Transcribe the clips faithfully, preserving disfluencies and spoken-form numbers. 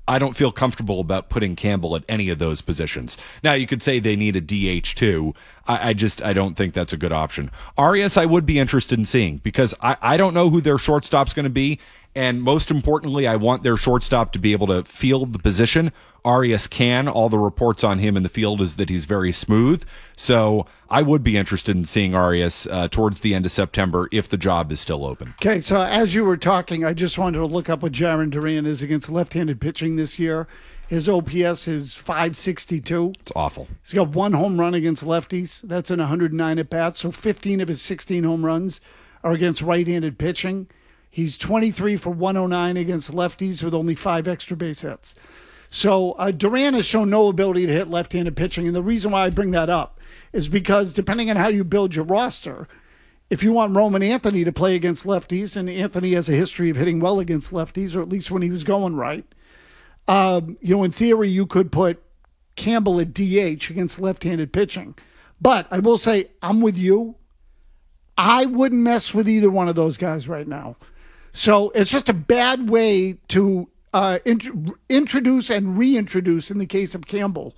I don't feel comfortable about putting Campbell at any of those positions. Now, you could say they need a D H too. I, I just, I don't think that's a good option. Arias, I would be interested in seeing because I, I don't know who their shortstop's going to be. And most importantly, I want their shortstop to be able to field the position. Arias can. All the reports on him in the field is that he's very smooth. So I would be interested in seeing Arias uh, towards the end of September if the job is still open. Okay, so as you were talking, I just wanted to look up what Jarren Duran is against left-handed pitching this year. His O P S is five sixty-two. It's awful. He's got one home run against lefties. That's in one hundred nine at-bats. So fifteen of his sixteen home runs are against right-handed pitching. He's twenty-three for one oh nine against lefties with only five extra base hits. So uh, Duran has shown no ability to hit left-handed pitching. And the reason why I bring that up is because depending on how you build your roster, if you want Roman Anthony to play against lefties, and Anthony has a history of hitting well against lefties, or at least when he was going right, um, you know, in theory, you could put Campbell at D H against left-handed pitching. But I will say, I'm with you. I wouldn't mess with either one of those guys right now. So it's just a bad way to uh, int- introduce and reintroduce, in the case of Campbell,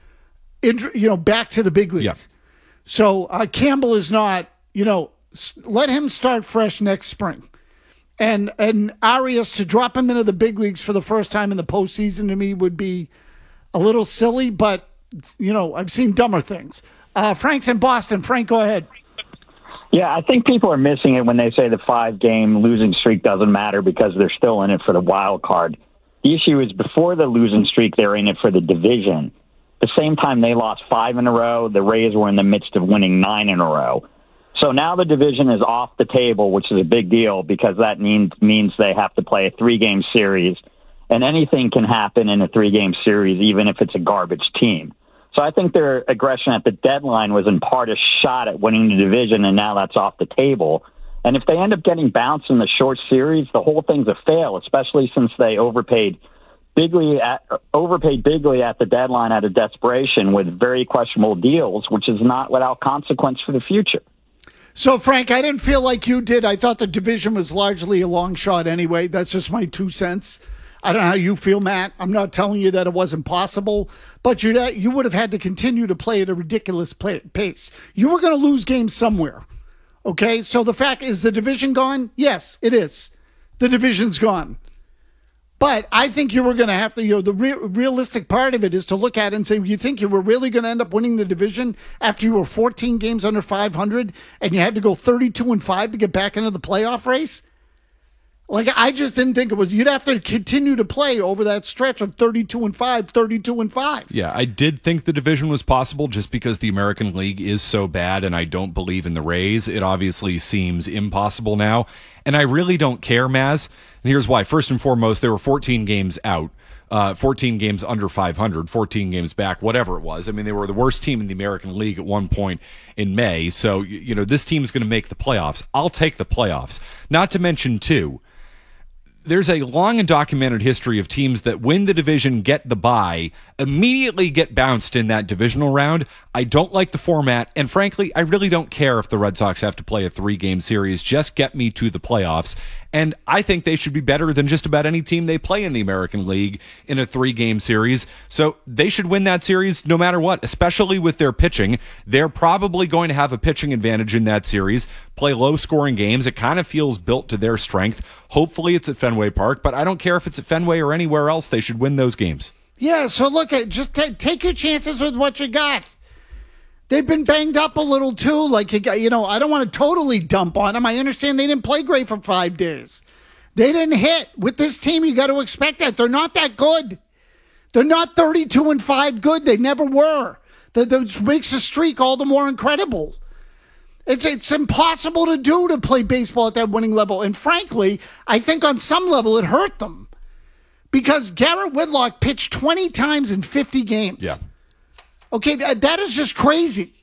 int- you know, back to the big leagues. Yeah. So uh, Campbell is not, you know, s- let him start fresh next spring. And and Arias, to drop him into the big leagues for the first time in the postseason, to me would be a little silly, but, you know, I've seen dumber things. Uh, Frank's in Boston. Frank, go ahead. Yeah, I think people are missing it when they say the five-game losing streak doesn't matter because they're still in it for the wild card. The issue is before the losing streak, they're in it for the division. At the same time, they lost five in a row. The Rays were in the midst of winning nine in a row. So now the division is off the table, which is a big deal because that means means they have to play a three-game series, and anything can happen in a three-game series, even if it's a garbage team. So I think their aggression at the deadline was in part a shot at winning the division, and now that's off the table. And if they end up getting bounced in the short series, the whole thing's a fail, especially since they overpaid bigly at, overpaid bigly at the deadline out of desperation with very questionable deals, which is not without consequence for the future. So, Frank, I didn't feel like you did. I thought the division was largely a long shot anyway. That's just my two cents. I don't know how you feel, Matt. I'm not telling you that it wasn't possible, but you you would have had to continue to play at a ridiculous play, pace. You were going to lose games somewhere, okay? So the fact is, the division gone? Yes, it is. The division's gone. But I think you were going to have to, you know, the re- realistic part of it is to look at it and say, you think you were really going to end up winning the division after you were fourteen games under five hundred and you had to go thirty-two and five to get back into the playoff race? Like, I just didn't think it was. You'd have to continue to play over that stretch of thirty-two and five, thirty-two and five. Yeah, I did think the division was possible just because the American League is so bad and I don't believe in the Rays. It obviously seems impossible now. And I really don't care, Maz. And here's why. First and foremost, there were fourteen games out, uh, fourteen games under five hundred, fourteen games back, whatever it was. I mean, they were the worst team in the American League at one point in May. So, you know, this team's going to make the playoffs. I'll take the playoffs. Not to mention, too, there's a long and documented history of teams that win the division, get the bye, immediately get bounced in that divisional round. I don't like the format, and frankly, I really don't care if the Red Sox have to play a three-game series. Just get me to the playoffs. And I think they should be better than just about any team they play in the American League in a three-game series. So they should win that series no matter what, especially with their pitching. They're probably going to have a pitching advantage in that series, play low-scoring games. It kind of feels built to their strength. Hopefully it's at Fenway Park, but I don't care if it's at Fenway or anywhere else. They should win those games. Yeah, so look, at just t- take your chances with what you got. They've been banged up a little, too. Like, you got, you know, I don't want to totally dump on them. I understand they didn't play great for five days. They didn't hit. With this team, you got to expect that. They're not that good. They're not thirty-two and five good. They never were. That, that makes the streak all the more incredible. It's it's impossible to do to play baseball at that winning level. And frankly, I think on some level it hurt them. Because Garrett Whitlock pitched twenty times in fifty games. Yeah. Okay, that, that is just crazy.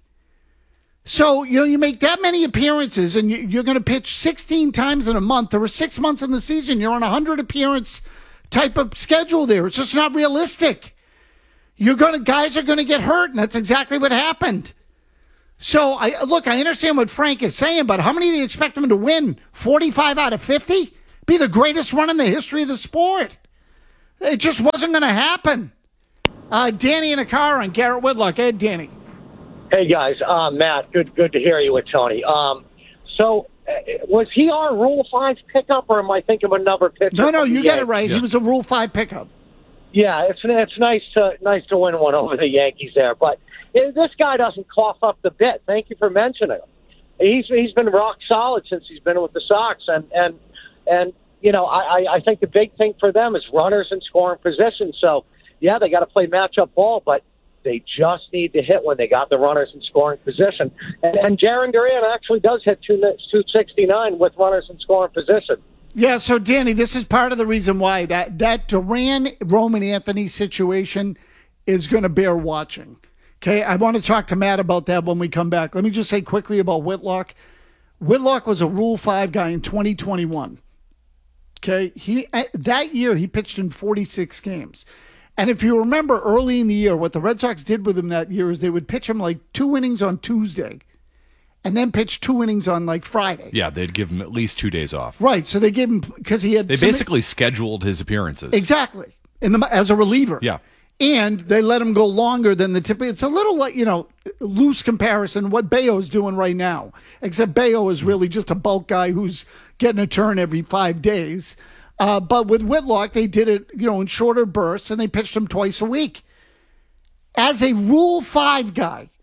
So, you know, you make that many appearances and you, you're going to pitch sixteen times in a month. There were six months in the season. You're on a one hundred appearance type of schedule there. It's just not realistic. You're going to, guys are going to get hurt, and that's exactly what happened. So, I look, I understand what Frank is saying, but how many do you expect them to win? forty-five out of fifty? Be the greatest run in the history of the sport. It just wasn't going to happen. Uh, Danny in a car on Garrett Whitlock. Ed, Danny. Hey, guys. Uh, Matt, good good to hear you with Tony. Um, so, uh, was he our Rule five pickup, or am I thinking of another pitcher? No, no, you get it right. Yeah. He was a Rule five pickup. Yeah, it's it's nice to nice to win one over the Yankees there, but eh, this guy doesn't cough up the bit. Thank you for mentioning him. He's he's been rock solid since he's been with the Sox, and and and you know I I think the big thing for them is runners in scoring position. So yeah, they got to play matchup ball, but they just need to hit when they got the runners in scoring position. And, and Jarren Duran actually does hit two sixty-nine with runners in scoring position. Yeah, so Danny, this is part of the reason why that, that Duran-Roman Anthony situation is going to bear watching. Okay, I want to talk to Matt about that when we come back. Let me just say quickly about Whitlock. Whitlock was a Rule five guy in twenty twenty-one. Okay, he that year he pitched in forty-six games. And if you remember early in the year, what the Red Sox did with him that year is they would pitch him like two innings on Tuesday and then pitch two innings on like Friday. Yeah, they'd give him at least two days off. Right, so they gave him, because he had... They basically scheduled his appearances. Exactly, in the as a reliever. Yeah. And they let him go longer than the typical. It's a little like, you know, loose comparison what Bayo's doing right now. Except Bayo is really just a bulk guy who's getting a turn every five days. Uh, but with Whitlock, they did it, you know, in shorter bursts, and they pitched him twice a week. As a Rule five guy,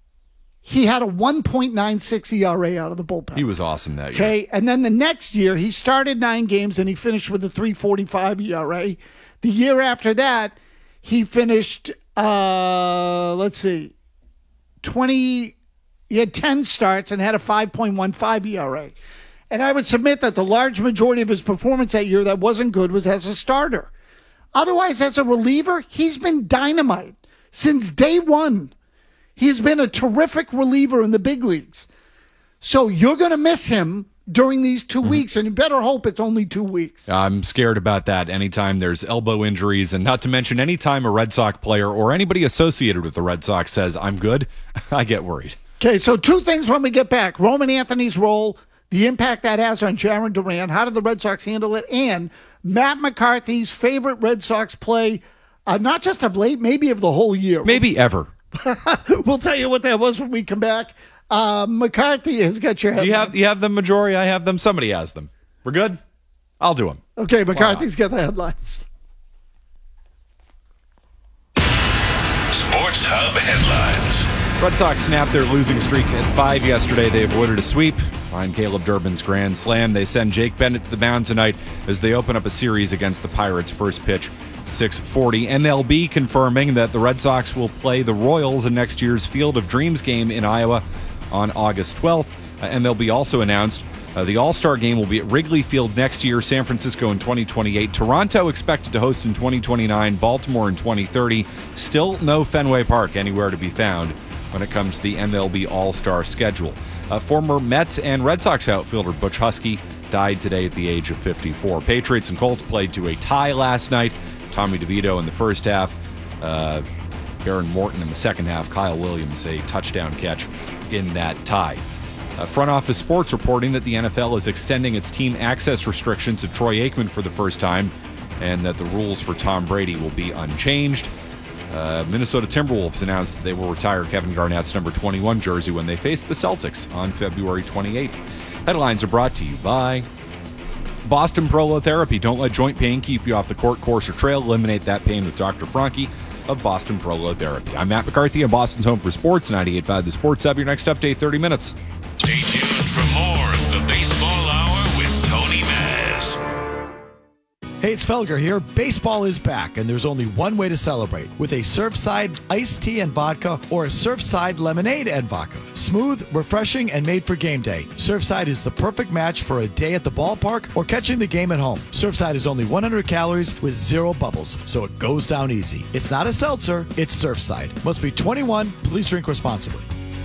he had a one point nine six E R A out of the bullpen. He was awesome that year. Okay, and then the next year, he started nine games, and he finished with a three forty-five E R A. The year after that, he finished, uh, let's see, twenty, he had ten starts and had a five point one five E R A. And I would submit that the large majority of his performance that year that wasn't good was as a starter. Otherwise, as a reliever, he's been dynamite. Since day one, he's been a terrific reliever in the big leagues. So you're going to miss him during these two mm-hmm. weeks, and you better hope it's only two weeks. I'm scared about that anytime there's elbow injuries, and not to mention anytime a Red Sox player or anybody associated with the Red Sox says, I'm good, I get worried. Okay, so two things when we get back. Roman Anthony's role, the impact that has on Jarren Duran, how did the Red Sox handle it, and Matt McCarthy's favorite Red Sox play, uh, not just of late, maybe of the whole year. Maybe ever. We'll tell you what that was when we come back. Uh, McCarthy has got your head. Do you have, you have them, Majori? I have them. Somebody has them. We're good? I'll do them. Okay, McCarthy's got the headlines. Sports Hub headlines. Red Sox snapped their losing streak at five yesterday. They avoided a sweep behind Caleb Durbin's grand slam. They send Jake Bennett to the mound tonight as they open up a series against the Pirates. First pitch, six forty. M L B confirming that the Red Sox will play the Royals in next year's Field of Dreams game in Iowa on August twelfth. Uh, M L B also announced uh, the All-Star game will be at Wrigley Field next year, San Francisco in twenty twenty-eight, Toronto expected to host in twenty twenty-nine, Baltimore in twenty thirty. Still no Fenway Park anywhere to be found when it comes to the M L B All-Star schedule. Uh, former Mets and Red Sox outfielder Butch Husky died today at the age of fifty-four. Patriots and Colts played to a tie last night. Tommy DeVito in the first half, uh, Baron Morton in the second half, Kyle Williams a touchdown catch in that tie. Uh, Front Office Sports reporting that the N F L is extending its team access restrictions to Troy Aikman for the first time, and that the rules for Tom Brady will be unchanged. Uh, Minnesota Timberwolves announced that they will retire Kevin Garnett's number twenty-one jersey when they face the Celtics on February twenty-eighth. Headlines are brought to you by Boston Prolotherapy. Don't let joint pain keep you off the court, course, or trail. Eliminate that pain with Doctor Franke of Boston Prolotherapy. I'm Matt McCarthy on Boston's Home for Sports, ninety-eight point five The Sports Hub. Your next update, thirty minutes. Stay tuned for more of the Baseball Hour with Tony Maz. Hey, it's Felger here. Baseball is back, and there's only one way to celebrate, with a Surfside iced tea and vodka or a Surfside lemonade and vodka. Smooth, refreshing, and made for game day. Surfside is the perfect match for a day at the ballpark or catching the game at home. Surfside is only one hundred calories with zero bubbles, so it goes down easy. It's not a seltzer, it's Surfside. Must be twenty-one. Please drink responsibly.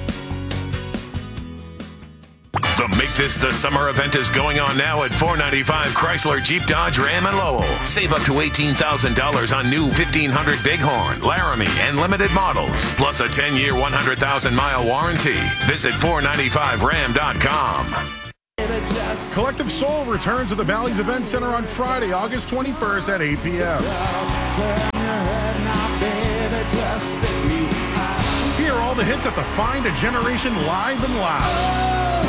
The Make This the Summer event is going on now at four ninety-five Chrysler Jeep Dodge Ram and Lowell. Save up to eighteen thousand dollars on new fifteen hundred Bighorn, Laramie, and limited models. Plus a ten-year, one hundred thousand mile warranty. Visit four ninety-five ram dot com. Collective Soul returns to the Bally's Event Center on Friday, August twenty-first at eight p.m. Hear all the hits at the Find a Generation Live and Loud.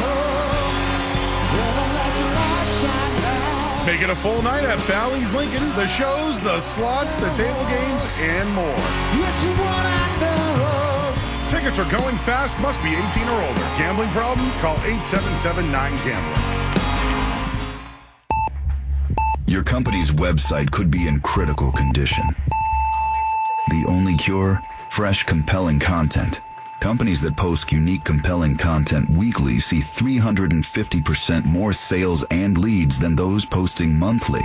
Make it a full night at Bally's Lincoln. The shows, the slots, the table games, and more. Tickets are going fast. Must be eighteen or older. Gambling problem? Call eight seven seven nine gambler. Your company's website could be in critical condition. The only cure? Fresh, compelling content. Companies that post unique, compelling content weekly see three hundred fifty percent more sales and leads than those posting monthly.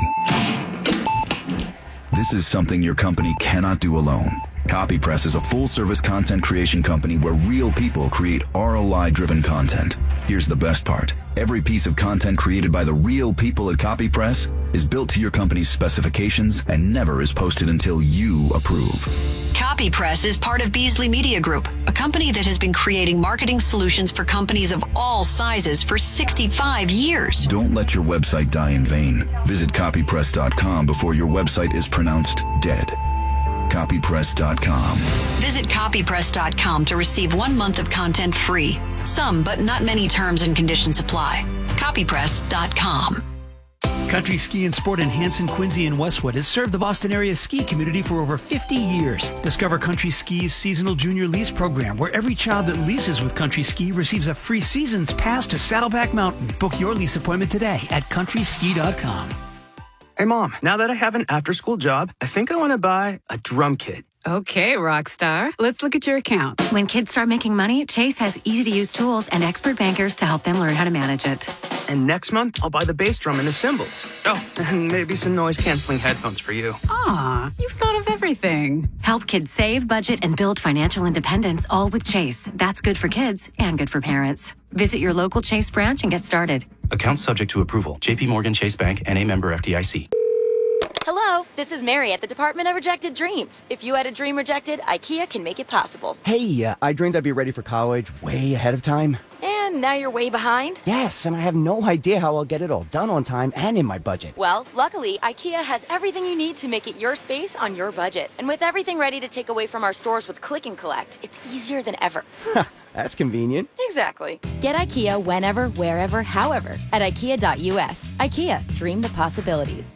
This is something your company cannot do alone. CopyPress is a full-service content creation company where real people create R O I-driven content. Here's the best part. Every piece of content created by the real people at CopyPress is built to your company's specifications and never is posted until you approve. CopyPress is part of Beasley Media Group, a company that has been creating marketing solutions for companies of all sizes for sixty-five years. Don't let your website die in vain. Visit copypress dot com before your website is pronounced dead. copypress dot com. Visit copypress dot com to receive one month of content free. Some, but not many terms and conditions apply. copypress dot com. Country Ski and Sport in Hanson, Quincy, and Westwood has served the Boston area ski community for over fifty years. Discover Country Ski's seasonal junior lease program, where every child that leases with Country Ski receives a free season's pass to Saddleback Mountain. Book your lease appointment today at country ski dot com. Hey, Mom, now that I have an after-school job, I think I want to buy a drum kit. Okay, Rockstar. Let's look at your account. When kids start making money, Chase has easy-to-use tools and expert bankers to help them learn how to manage it. And next month, I'll buy the bass drum and the cymbals. Oh, and maybe some noise-canceling headphones for you. Aw, you've thought of everything. Help kids save, budget, and build financial independence, all with Chase. That's good for kids and good for parents. Visit your local Chase branch and get started. Account subject to approval. J P Morgan Chase Bank and a member F D I C. Hello, this is Mary at the Department of Rejected Dreams. If you had a dream rejected, IKEA can make it possible. Hey, uh, I dreamed I'd be ready for college way ahead of time. And now you're way behind? Yes, and I have no idea how I'll get it all done on time and in my budget. Well, luckily, IKEA has everything you need to make it your space on your budget. And with everything ready to take away from our stores with Click and Collect, it's easier than ever. That's convenient. Exactly. Get IKEA whenever, wherever, however at ikea dot U S. IKEA, dream the possibilities.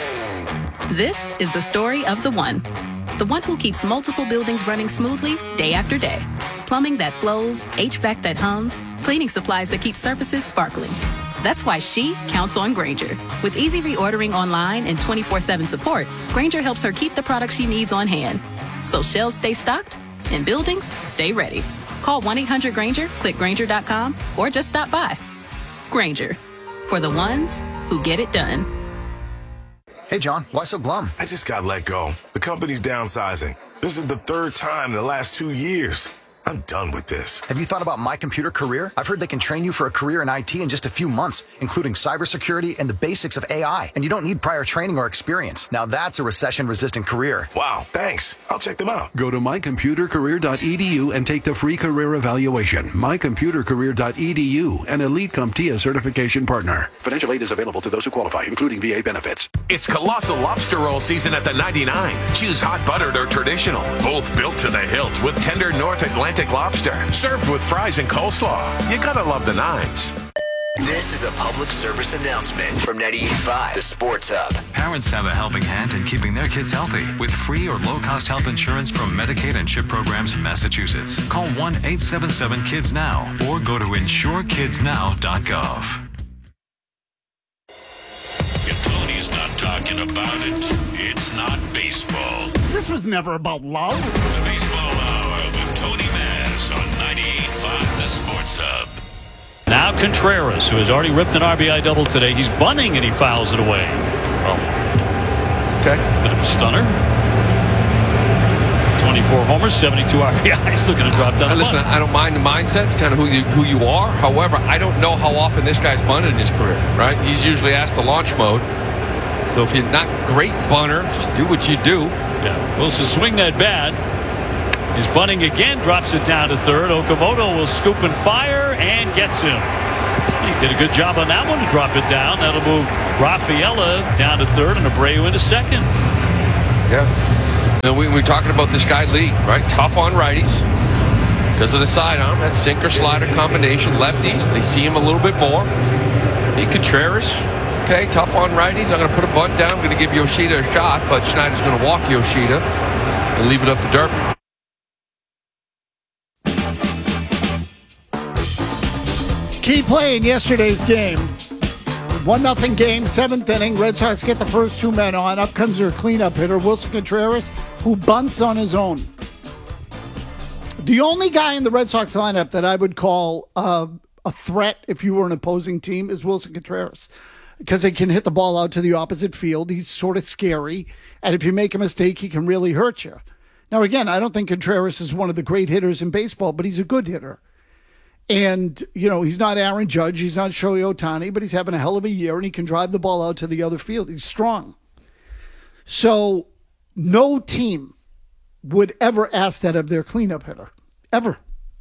This is the story of the one. The one who keeps multiple buildings running smoothly day after day. Plumbing that flows, H V A C that hums, cleaning supplies that keep surfaces sparkling. That's why she counts on Grainger. With easy reordering online and twenty-four seven support, Grainger helps her keep the products she needs on hand. So shelves stay stocked and buildings stay ready. Call one eight hundred Grainger, click Grainger dot com, or just stop by. Grainger, for the ones who get it done. Hey, John, why so glum? I just got let go. The company's downsizing. This is the third time in the last two years. I'm done with this. Have you thought about My Computer Career? I've heard they can train you for a career in I T in just a few months, including cybersecurity and the basics of A I. And you don't need prior training or experience. Now that's a recession-resistant career. Wow, thanks. I'll check them out. Go to my computer career dot e d u and take the free career evaluation. my computer career dot e d u, an elite CompTIA certification partner. Financial aid is available to those who qualify, including V A benefits. It's Colossal Lobster Roll season at the ninety-nine. Choose hot buttered or traditional. Both built to the hilt with tender North Atlantic lobster. Served with fries and coleslaw. You gotta love the nines. This is a public service announcement from ninety-eight point five, the Sports Hub. Parents have a helping hand in keeping their kids healthy with free or low-cost health insurance from Medicaid and CHIP programs in Massachusetts. Call one eight seven seven kids now or go to insure kids now dot gov. If Tony's not talking about it, it's not baseball. This was never about love. The Baseball Hour with Tony Maz on ninety-eight point five, the Sports Hub. Now Contreras, who has already ripped an R B I double today. He's bunting and he fouls it away. Oh. Okay. Bit of a stunner. twenty-four homers, seventy-two R B Is. Looking to drop down. Now, listen, I don't mind the mindset. It's kind of who you, who you are. However, I don't know how often this guy's bunted in his career, right? He's usually asked to launch mode. So if you're not great bunter, just do what you do. Yeah, Wilson swing that bat. He's bunting again, drops it down to third. Okamoto will scoop and fire and gets him. He did a good job on that one to drop it down. That'll move Rafaela down to third and Abreu into second. Yeah. And we, we're talking about this guy, Lee, right? Tough on righties because of the sidearm. That sinker-slider combination. Lefties, they see him a little bit more. Lee Contreras, okay, tough on righties. I'm going to put a bunt down. I'm going to give Yoshida a shot, but Schneider's going to walk Yoshida and leave it up to Durbin. Key play in yesterday's game. One nothing game, seventh inning. Red Sox get the first two men on. Up comes their cleanup hitter, Wilson Contreras, who bunts on his own. The only guy in the Red Sox lineup that I would call uh, a threat if you were an opposing team is Wilson Contreras, because he can hit the ball out to the opposite field. He's sort of scary, and if you make a mistake, he can really hurt you. Now, again, I don't think Contreras is one of the great hitters in baseball, but he's a good hitter. And, you know, he's not Aaron Judge, he's not Shohei Ohtani, but he's having a hell of a year, and he can drive the ball out to the other field. He's strong. So no team would ever ask that of their cleanup hitter, ever.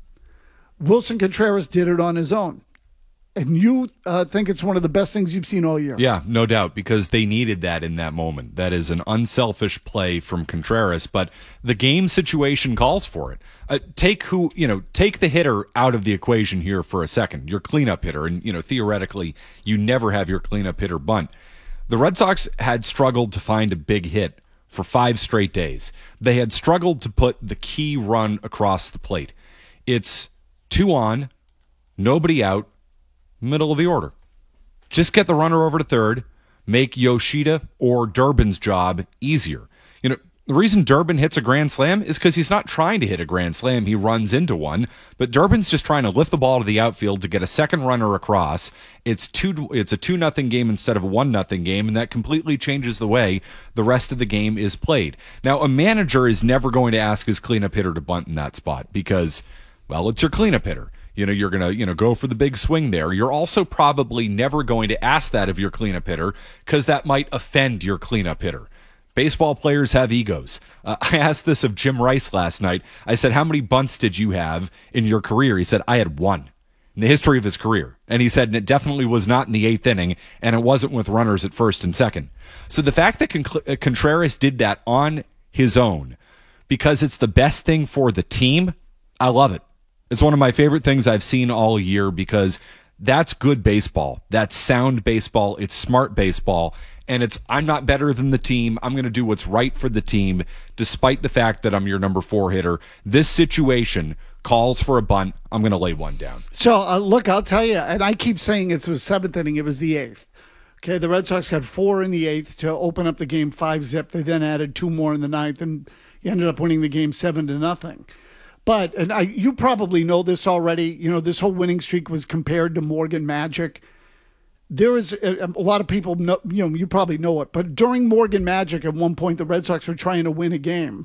Wilson Contreras did it on his own. And you uh, think it's one of the best things you've seen all year. Yeah, no doubt, because they needed that in that moment. That is an unselfish play from Contreras, but the game situation calls for it. Uh, take who, you know, take the hitter out of the equation here for a second. Your cleanup hitter, and you know, theoretically, you never have your cleanup hitter bunt. The Red Sox had struggled to find a big hit for five straight days. They had struggled to put the key run across the plate. It's two on, nobody out, middle of the order. Just get the runner over to third, make Yoshida or Durbin's job easier. You know, the reason Durbin hits a grand slam is because he's not trying to hit a grand slam. He runs into one, but Durbin's just trying to lift the ball to the outfield to get a second runner across. It's two. It's a two nothing game instead of a one nothing game, and that completely changes the way the rest of the game is played. Now, a manager is never going to ask his cleanup hitter to bunt in that spot because, well, it's your cleanup hitter. You know, you're going to, you know, go for the big swing there. You're also probably never going to ask that of your cleanup hitter because that might offend your cleanup hitter. Baseball players have egos. Uh, I asked this of Jim Rice last night. I said, how many bunts did you have in your career? He said, I had one in the history of his career. And he said, and it definitely was not in the eighth inning, and it wasn't with runners at first and second. So the fact that Con- Contreras did that on his own because it's the best thing for the team, I love it. It's one of my favorite things I've seen all year because that's good baseball. That's sound baseball. It's smart baseball. And it's, I'm not better than the team. I'm going to do what's right for the team, despite the fact that I'm your number four hitter. This situation calls for a bunt. I'm going to lay one down. So, uh, look, I'll tell you, and I keep saying it was seventh inning. It was the eighth. Okay, the Red Sox got four in the eighth to open up the game five zip. They then added two more in the ninth, and you ended up winning the game seven to nothing. But, and I, you probably know this already, you know, this whole winning streak was compared to Morgan Magic. There is a, a lot of people, know, you know, you probably know it, but during Morgan Magic at one point, the Red Sox were trying to win a game,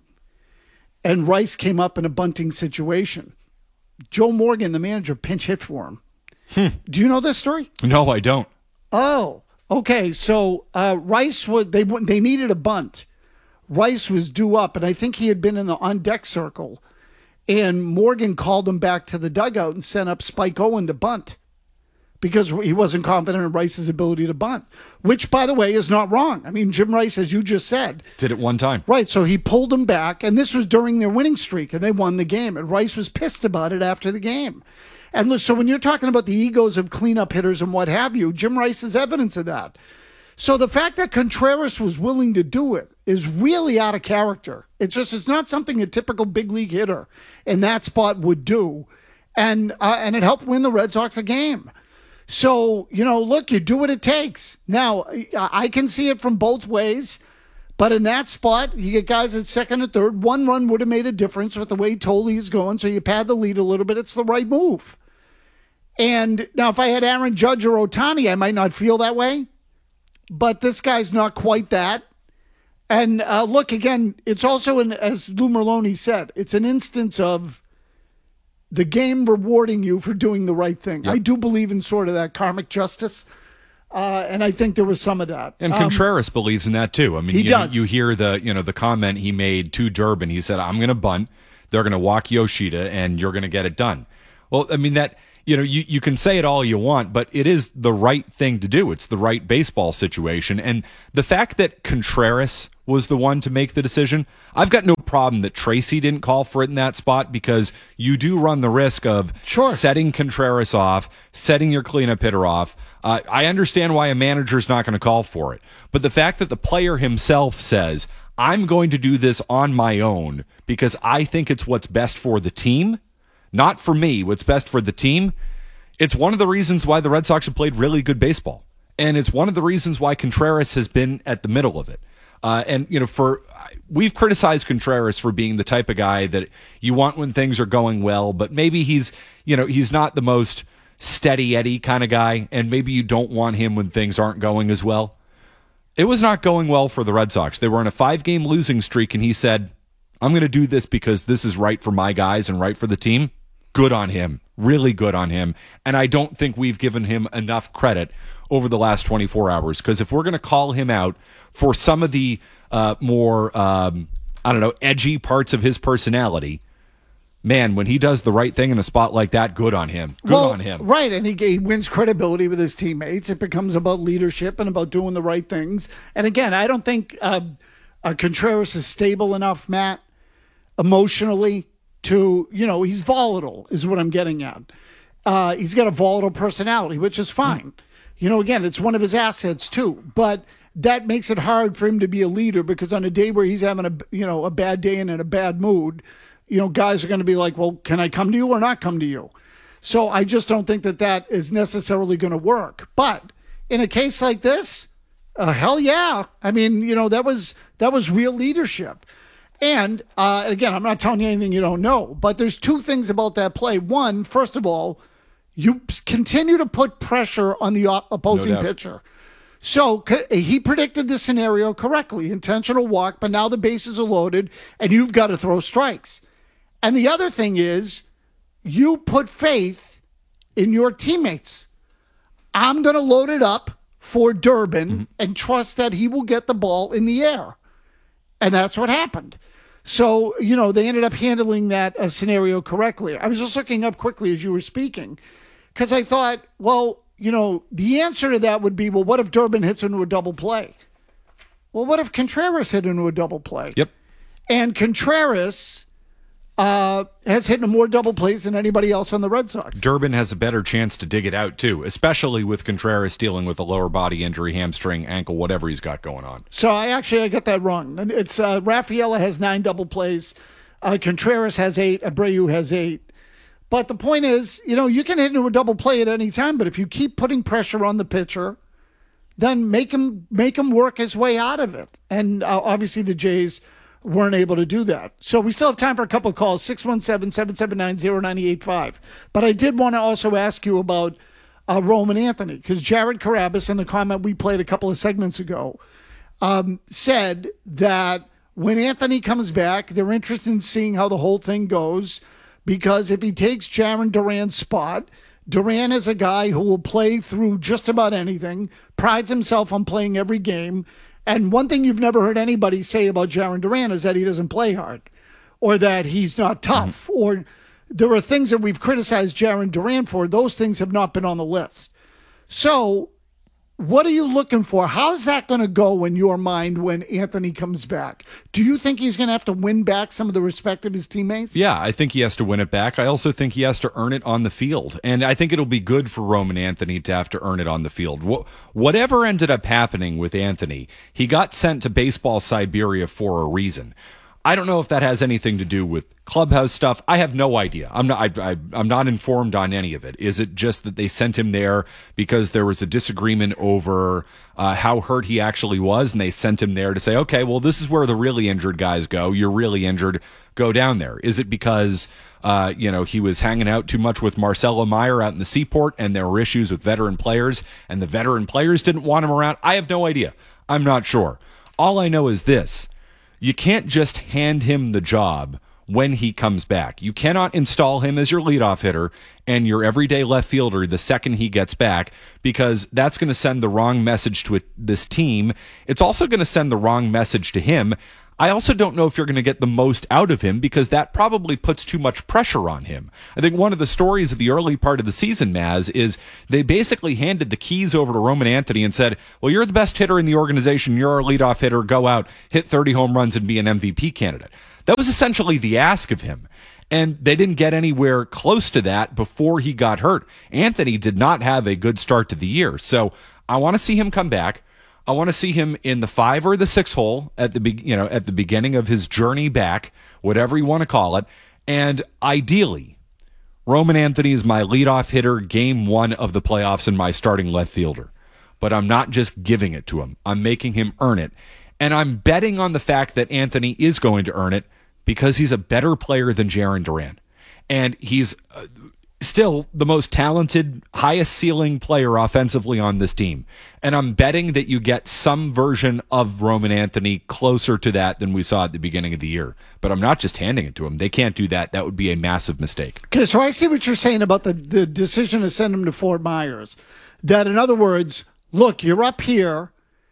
and Rice came up in a bunting situation. Joe Morgan, the manager, pinch hit for him. Hmm. Do you know this story? No, I don't. Oh, okay. So uh, Rice, was, they, they needed a bunt. Rice was due up, and I think he had been in the on-deck circle. And Morgan called him back to the dugout and sent up Spike Owen to bunt because he wasn't confident in Rice's ability to bunt, which, by the way, is not wrong. I mean, Jim Rice, as you just said, did it one time. Right, so he pulled him back, and this was during their winning streak, and they won the game. And Rice was pissed about it after the game. And look, so when you're talking about the egos of cleanup hitters and what have you, Jim Rice is evidence of that. So the fact that Contreras was willing to do it is really out of character. It's just, it's not something a typical big league hitter in that spot would do. And uh, and it helped win the Red Sox a game. So, you know, look, you do what it takes. Now, I can see it from both ways, but in that spot, you get guys at second and third. One run would have made a difference with the way Tolley is going, so you pad the lead a little bit. It's the right move. And now, if I had Aaron Judge or Ohtani, I might not feel that way. But this guy's not quite that. And uh, look, again, it's also, an, as Lou Merloni said, it's an instance of the game rewarding you for doing the right thing. Yep. I do believe in sort of that karmic justice, uh, and I think there was some of that. And um, Contreras believes in that too. I mean, he you, does. you hear the you know the comment he made to Durbin. He said, "I'm going to bunt. They're going to walk Yoshida, and you're going to get it done." Well, I mean that. you know, you, you can say it all you want, but it is the right thing to do. It's the right baseball situation. And the fact that Contreras was the one to make the decision, I've got no problem that Tracy didn't call for it in that spot, because you do run the risk of sure. setting Contreras off, setting your cleanup hitter off. Uh, I understand why a manager's not going to call for it. But the fact that the player himself says, I'm going to do this on my own because I think it's what's best for the team, not for me, what's best for the team. It's one of the reasons why the Red Sox have played really good baseball. And it's one of the reasons why Contreras has been at the middle of it. Uh, and, you know, for we've criticized Contreras for being the type of guy that you want when things are going well, but maybe he's, you know, he's not the most steady Eddie kind of guy, and maybe you don't want him when things aren't going as well. It was not going well for the Red Sox. They were on a five-game losing streak, and he said, I'm going to do this because this is right for my guys and right for the team. Good on him. Really good on him. And I don't think we've given him enough credit over the last twenty-four hours, because if we're going to call him out for some of the uh, more, um, I don't know, edgy parts of his personality, man, when he does the right thing in a spot like that, good on him. Good well, on him. Right, and he, he wins credibility with his teammates. It becomes about leadership and about doing the right things. And again, I don't think uh, uh, Contreras is stable enough, Matt, emotionally to, you know, he's volatile is what I'm getting at. Uh, he's got a volatile personality, which is fine. Mm. You know, again, it's one of his assets too, but that makes it hard for him to be a leader, because on a day where he's having a, you know, a bad day and in a bad mood, you know, guys are going to be like, well, can I come to you or not come to you? So I just don't think that that is necessarily going to work. But in a case like this, uh, hell yeah. I mean, you know, that was, that was real leadership. And uh, again, I'm not telling you anything you don't know, but there's two things about that play. One, first of all, you continue to put pressure on the opposing No doubt. pitcher. So he predicted the scenario correctly, intentional walk, but now the bases are loaded and you've got to throw strikes. And the other thing is, you put faith in your teammates. I'm going to load it up for Durbin mm-hmm. and trust that he will get the ball in the air. And that's what happened. So, you know, they ended up handling that uh, scenario correctly. I was just looking up quickly as you were speaking, because I thought, well, you know, the answer to that would be, well, what if Durbin hits into a double play? Well, what if Contreras hit into a double play? Yep. And Contreras uh, has hit into more double plays than anybody else on the Red Sox. Durbin has a better chance to dig it out, too, especially with Contreras dealing with a lower body injury, hamstring, ankle, whatever he's got going on. So I actually, I got that wrong. And It's uh, Rafaela has nine double plays. Uh, Contreras has eight. Abreu has eight. But the point is, you know, you can hit into a double play at any time, but if you keep putting pressure on the pitcher, then make him make him work his way out of it. And uh, obviously the Jays weren't able to do that. So we still have time for a couple of calls, six one seven, seven seven nine, zero nine eight five. But I did want to also ask you about uh, Roman Anthony, because Jared Carabas, in the comment we played a couple of segments ago, um, said that when Anthony comes back, they're interested in seeing how the whole thing goes, because if he takes Jarren Duran's spot, Duran is a guy who will play through just about anything, prides himself on playing every game. And one thing you've never heard anybody say about Jarren Duran is that he doesn't play hard, or that he's not tough, mm-hmm. or there are things that we've criticized Jarren Duran for. Those things have not been on the list. So what are you looking for? How's that going to go in your mind when Anthony comes back? Do you think he's going to have to win back some of the respect of his teammates? Yeah, I think he has to win it back. I also think he has to earn it on the field. And I think it'll be good for Roman Anthony to have to earn it on the field. Whatever ended up happening with Anthony, he got sent to Baseball Siberia for a reason. I don't know if that has anything to do with clubhouse stuff. I have no idea. I'm not. I, I, I'm not informed on any of it. Is it just that they sent him there because there was a disagreement over uh, how hurt he actually was, and they sent him there to say, okay, well, this is where the really injured guys go. You're really injured. Go down there. Is it because uh, you know he was hanging out too much with Marcelo Meyer out in the Seaport, and there were issues with veteran players, and the veteran players didn't want him around? I have no idea. I'm not sure. All I know is this. You can't just hand him the job when he comes back. You cannot install him as your leadoff hitter and your everyday left fielder the second he gets back, because that's going to send the wrong message to it, this team. It's also going to send the wrong message to him. I also don't know if you're going to get the most out of him because that probably puts too much pressure on him. I think one of the stories of the early part of the season, Maz, is they basically handed the keys over to Roman Anthony and said, well, you're the best hitter in the organization. You're our leadoff hitter. Go out, hit thirty home runs and be an M V P candidate. That was essentially the ask of him. And they didn't get anywhere close to that before he got hurt. Anthony did not have a good start to the year. So I want to see him come back. I want to see him in the five or the six hole at the be- you know at the beginning of his journey back, whatever you want to call it. And ideally, Roman Anthony is my leadoff hitter game one of the playoffs and my starting left fielder. But I'm not just giving it to him. I'm making him earn it. And I'm betting on the fact that Anthony is going to earn it because he's a better player than Jarren Duran. And he's uh, still the most talented, highest ceiling player offensively on this team. And I'm betting that you get some version of Roman Anthony closer to that than we saw at the beginning of the year. But I'm not just handing it to him. They can't do that. That would be a massive mistake. Okay, so I see what you're saying about the, the decision to send him to Fort Myers. That, in other words, look, you're up here,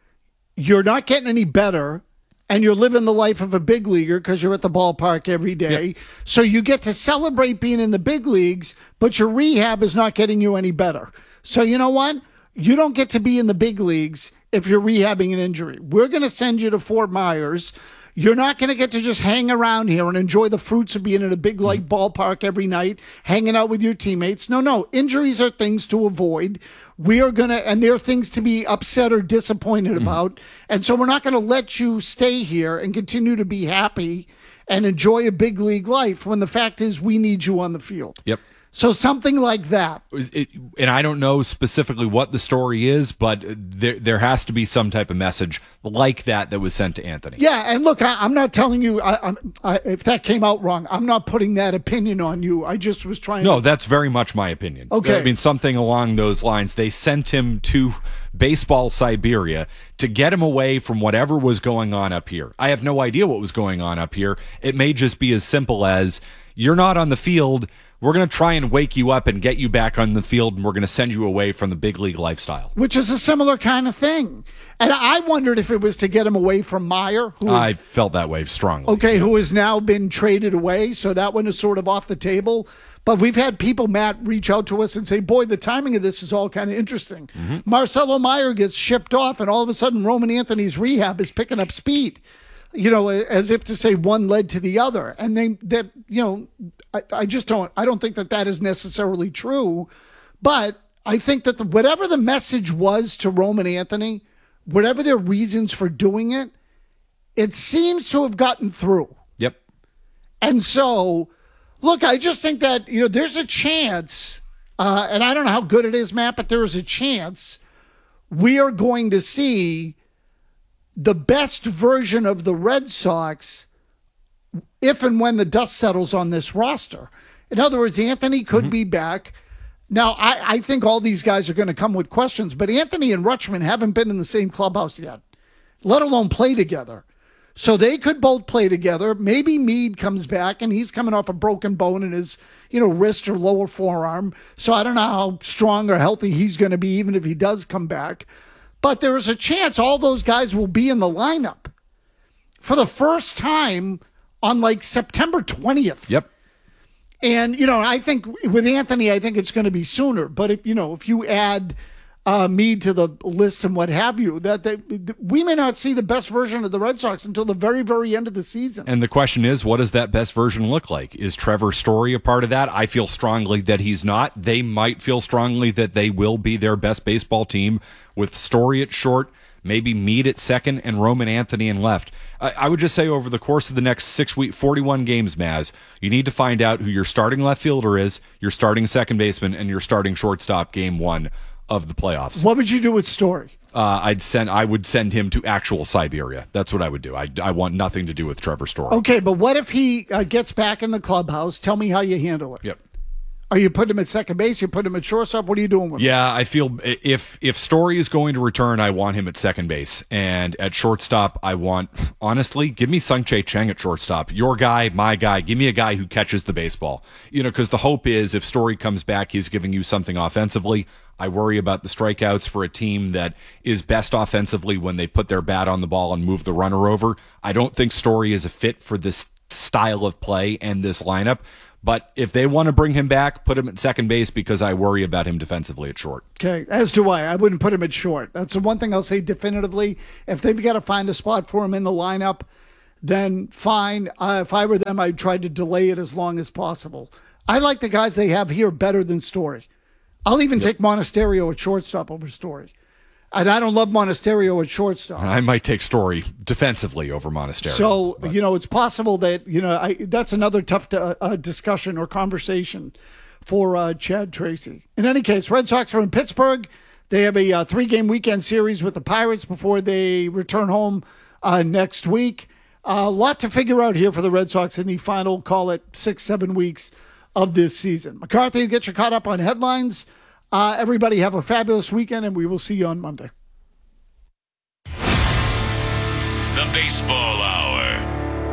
you're not getting any better, and you're living the life of a big leaguer because you're at the ballpark every day. Yep. So you get to celebrate being in the big leagues, but your rehab is not getting you any better. So you know what? You don't get to be in the big leagues if you're rehabbing an injury. We're going to send you to Fort Myers. You're not going to get to just hang around here and enjoy the fruits of being in a big light ballpark every night, hanging out with your teammates. No, no. Injuries are things to avoid. We are going to, and there are things to be upset or disappointed mm-hmm. about. And so we're not going to let you stay here and continue to be happy and enjoy a big league life when the fact is we need you on the field. Yep. So something like that. It, and I don't know specifically what the story is, but there there has to be some type of message like that that was sent to Anthony. Yeah, and look, I, I'm not telling you, I, I, I, if that came out wrong, I'm not putting that opinion on you. I just was trying No, to... that's very much my opinion. Okay. I mean, something along those lines. They sent him to baseball Siberia to get him away from whatever was going on up here. I have no idea what was going on up here. It may just be as simple as, you're not on the field, we're going to try and wake you up and get you back on the field, and we're going to send you away from the big league lifestyle. Which is a similar kind of thing. And I wondered if it was to get him away from Meyer. Who is, I felt that way strongly. Okay, who has now been traded away, so that one is sort of off the table. But we've had people, Matt, reach out to us and say, boy, the timing of this is all kind of interesting. Mm-hmm. Marcelo Meyer gets shipped off, and all of a sudden Roman Anthony's rehab is picking up speed. You know, as if to say one led to the other. And they, that, you know, I, I just don't, I don't think that that is necessarily true. But I think that the, whatever the message was to Roman Anthony, whatever their reasons for doing it, it seems to have gotten through. Yep. And so, look, I just think that, you know, there's a chance, uh, and I don't know how good it is, Matt, but there is a chance we are going to see the best version of the Red Sox if and when the dust settles on this roster. In other words, Anthony could mm-hmm. be back. Now, I, I think all these guys are going to come with questions, but Anthony and Rutschman haven't been in the same clubhouse yet, let alone play together. So they could both play together. Maybe Meade comes back, and he's coming off a broken bone in his, you know, wrist or lower forearm. So I don't know how strong or healthy he's going to be, even if he does come back. But there's a chance all those guys will be in the lineup for the first time on like September twentieth. Yep. And, you know, I think with Anthony, I think it's going to be sooner. But, if you know, if you add uh, Meade to the list and what have you, that they, we may not see the best version of the Red Sox until the very, very end of the season. And the question is, what does that best version look like? Is Trevor Story a part of that? I feel strongly that he's not. They might feel strongly that they will be their best baseball team with Story at short, maybe Meade at second, and Roman Anthony in left. I, I would just say over the course of the next six week, forty-one games, Maz, you need to find out who your starting left fielder is, your starting second baseman, and your starting shortstop game one of the playoffs. What would you do with Story? Uh, I'd send. I would send him to actual Siberia. That's what I would do. I, I want nothing to do with Trevor Story. Okay, but what if he uh, gets back in the clubhouse? Tell me how you handle it. Yep. Are you putting him at second base? You put him at shortstop? What are you doing with him? Yeah, I feel if if Story is going to return, I want him at second base. And at shortstop, I want, honestly, give me Sung-Chae Cheng at shortstop. Your guy, my guy. Give me a guy who catches the baseball. You know, because the hope is if Story comes back, he's giving you something offensively. I worry about the strikeouts for a team that is best offensively when they put their bat on the ball and move the runner over. I don't think Story is a fit for this style of play and this lineup. But if they want to bring him back, put him at second base because I worry about him defensively at short. Okay, as do I. I wouldn't put him at short. That's the one thing I'll say definitively. If they've got to find a spot for him in the lineup, then fine. Uh, if I were them, I'd try to delay it as long as possible. I like the guys they have here better than Story. I'll even yep. take Monasterio at shortstop over Story. And I don't love Monasterio at shortstop. I might take Story defensively over Monasterio. So, but. you know, it's possible that, you know, I, that's another tough to, uh, discussion or conversation for uh, Chad Tracy. In any case, Red Sox are in Pittsburgh. They have a uh, three-game weekend series with the Pirates before they return home uh, next week. A uh, lot to figure out here for the Red Sox in the final, call it six, seven weeks of this season. McCarthy will get you caught up on headlines. Uh, everybody have a fabulous weekend, and we will see you on Monday. The Baseball Hour.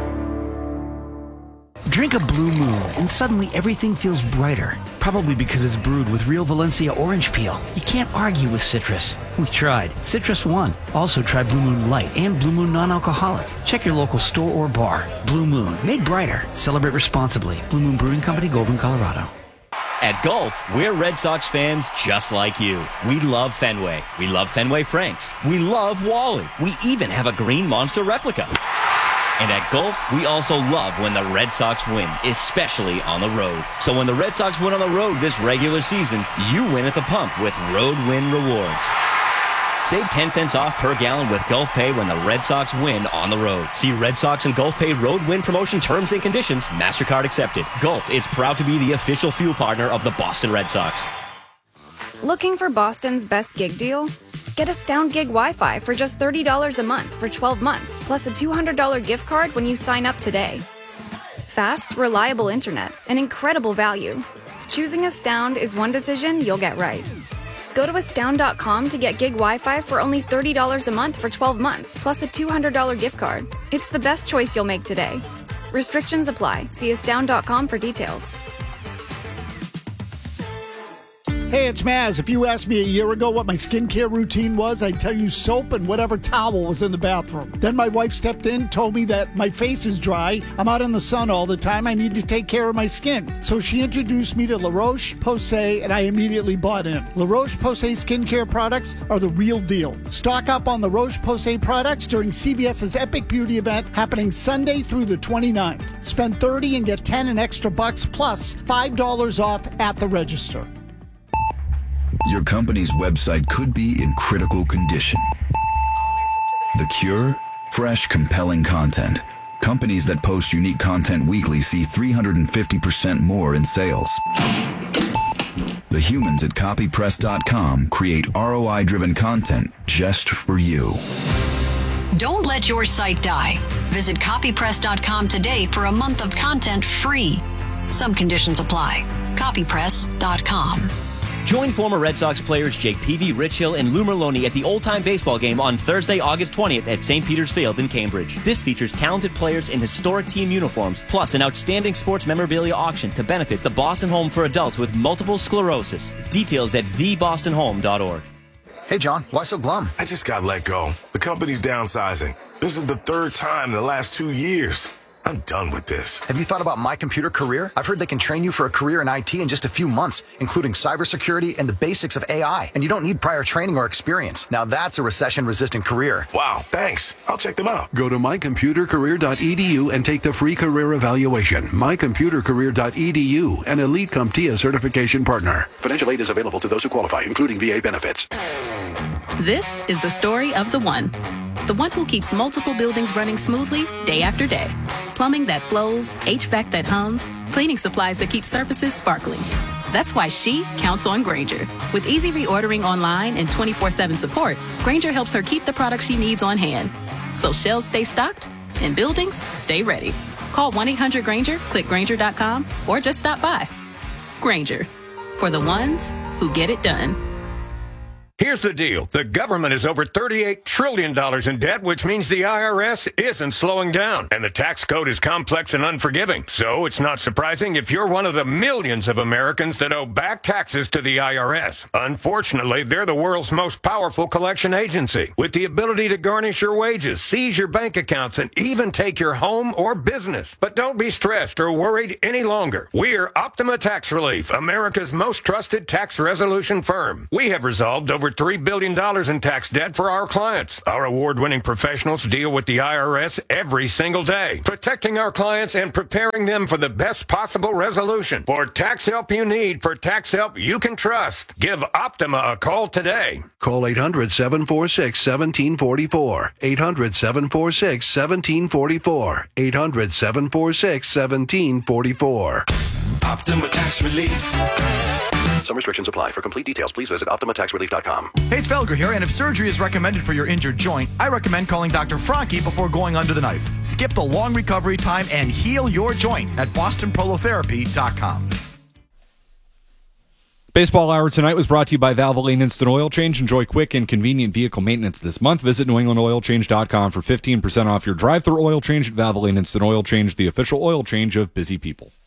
Drink a Blue Moon, and suddenly everything feels brighter. Probably because it's brewed with real Valencia orange peel. You can't argue with citrus. We tried. Citrus won. Also try Blue Moon Light and Blue Moon Non-Alcoholic. Check your local store or bar. Blue Moon, made brighter. Celebrate responsibly. Blue Moon Brewing Company, Golden, Colorado. At Gulf, we're Red Sox fans just like you. We love Fenway. We love Fenway Franks. We love Wally. We even have a Green Monster replica. And at Gulf, we also love when the Red Sox win, especially on the road. So when the Red Sox win on the road this regular season, you win at the pump with Road Win Rewards. Save ten cents off per gallon with Gulf Pay when the Red Sox win on the road. See Red Sox and Gulf Pay Road Win promotion terms and conditions. MasterCard accepted. Gulf is proud to be the official fuel partner of the Boston Red Sox. Looking for Boston's best gig deal? Get Astound Gig Wi-Fi for just thirty dollars a month for twelve months, plus a two hundred dollars gift card when you sign up today. Fast, reliable internet, and incredible value. Choosing Astound is one decision you'll get right. Go to astound dot com to get gig Wi-Fi for only thirty dollars a month for twelve months, plus a two hundred dollars gift card. It's the best choice you'll make today. Restrictions apply. See astound dot com for details. Hey, it's Maz. If you asked me a year ago what my skincare routine was, I'd tell you soap and whatever towel was in the bathroom. Then my wife stepped in, told me that my face is dry, I'm out in the sun all the time, I need to take care of my skin. So she introduced me to La Roche-Posay, and I immediately bought in. La Roche-Posay skincare products are the real deal. Stock up on La Roche-Posay products during CVS's Epic Beauty event happening Sunday through the twenty-ninth. Spend thirty dollars and get ten dollars in extra bucks plus five dollars off at the register. Your company's website could be in critical condition. The cure? Fresh, compelling content. Companies that post unique content weekly see three hundred fifty percent more in sales. The humans at copy press dot com create R O I-driven content just for you. Don't let your site die. Visit copy press dot com today for a month of content free. Some conditions apply. copy press dot com. Join former Red Sox players Jake Peavy, Rich Hill, and Lou Merloni at the old-time baseball game on Thursday, August twentieth at Saint Peter's Field in Cambridge. This features talented players in historic team uniforms, plus an outstanding sports memorabilia auction to benefit the Boston Home for adults with multiple sclerosis. Details at the boston home dot org. Hey, John, why so glum? I just got let go. The company's downsizing. This is the third time in the last two years. I'm done with this. Have you thought about My Computer Career? I've heard they can train you for a career in I T in just a few months, including cybersecurity and the basics of A I. And you don't need prior training or experience. Now that's a recession-resistant career. Wow, thanks. I'll check them out. Go to my computer career dot e d u and take the free career evaluation. my computer career dot e d u, an Elite CompTIA certification partner. Financial aid is available to those who qualify, including V A benefits. This is the story of the one. The one who keeps multiple buildings running smoothly day after day. Plumbing that flows, H V A C that hums, cleaning supplies that keep surfaces sparkling. That's why she counts on Grainger. With easy reordering online and twenty-four seven support, Grainger helps her keep the products she needs on hand. So shelves stay stocked and buildings stay ready. Call one eight hundred Grainger, click Grainger dot com, or just stop by. Grainger, for the ones who get it done. Here's the deal. The government is over thirty-eight trillion dollars in debt, which means the I R S isn't slowing down. And the tax code is complex and unforgiving. So it's not surprising if you're one of the millions of Americans that owe back taxes to the I R S. Unfortunately, they're the world's most powerful collection agency, with the ability to garnish your wages, seize your bank accounts, and even take your home or business. But don't be stressed or worried any longer. We're Optima Tax Relief, America's most trusted tax resolution firm. We have resolved over three billion dollars in tax debt for our clients. Our award-winning professionals deal with the I R S every single day, protecting our clients and preparing them for the best possible resolution. For tax help you need, for tax help you can trust, give Optima a call today. Call eight hundred, seven four six, one seven four four. eight hundred, seven four six, one seven four four. eight hundred, seven four six, one seven four four. Optima Tax Relief. Some restrictions apply. For complete details, please visit optima tax relief dot com. Hey, it's Felger here, and if surgery is recommended for your injured joint, I recommend calling Doctor Franke before going under the knife. Skip the long recovery time and heal your joint at boston prolotherapy dot com. Baseball Hour tonight was brought to you by Valvoline Instant Oil Change. Enjoy quick and convenient vehicle maintenance this month. Visit new england oil change dot com for fifteen percent off your drive-thru oil change at Valvoline Instant Oil Change, the official oil change of busy people.